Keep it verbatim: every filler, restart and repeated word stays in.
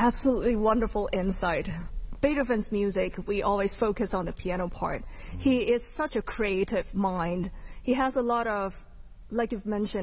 Absolutely wonderful insight. Beethoven's music, we always focus on the piano part. Mm-hmm. He is such a creative mind. He has a lot of, like you've mentioned,